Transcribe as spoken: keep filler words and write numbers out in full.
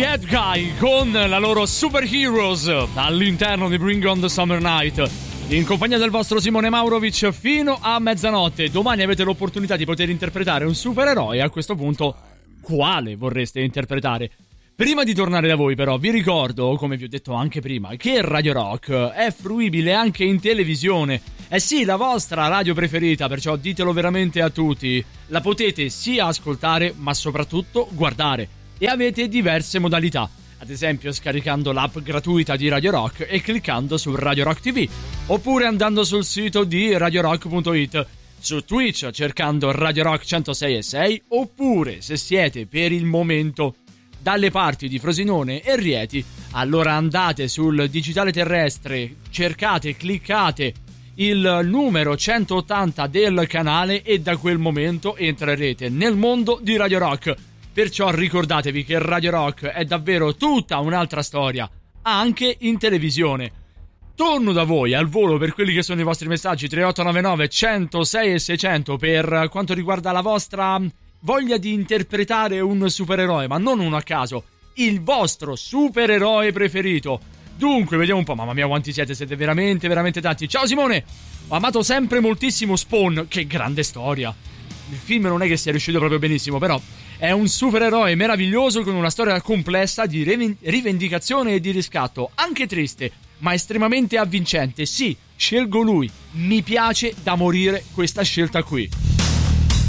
Bad Guy con la loro Super Heroes all'interno di Bring on the Summer Night, in compagnia del vostro Simone Maurovic fino a mezzanotte. Domani avete l'opportunità di poter interpretare un supereroe. A questo punto, quale vorreste interpretare? Prima di tornare da voi, però, vi ricordo, come vi ho detto anche prima, che Radio Rock è fruibile anche in televisione. Eh sì, la vostra radio preferita, perciò ditelo veramente a tutti. La potete sia ascoltare, ma soprattutto guardare. E avete diverse modalità. Ad esempio scaricando l'app gratuita di Radio Rock e cliccando su Radio Rock T V. Oppure andando sul sito di radio rock punto it. Su Twitch cercando Radio Rock centosei e sei. Oppure, se siete per il momento dalle parti di Frosinone e Rieti, allora andate sul digitale terrestre, cercate, cliccate il numero centottanta del canale e da quel momento entrerete nel mondo di Radio Rock. Perciò ricordatevi che Radio Rock è davvero tutta un'altra storia, anche in televisione. Torno da voi al volo per quelli che sono i vostri messaggi tre otto nove nove centosei e seicento per quanto riguarda la vostra voglia di interpretare un supereroe, ma non uno a caso, il vostro supereroe preferito. Dunque, vediamo un po', mamma mia quanti siete, siete veramente, veramente tanti. Ciao Simone, ho amato sempre moltissimo Spawn, che grande storia. Il film non è che sia riuscito proprio benissimo, però è un supereroe meraviglioso con una storia complessa di rivendicazione e di riscatto, anche triste, ma estremamente avvincente. Sì, scelgo lui, mi piace da morire questa scelta qui.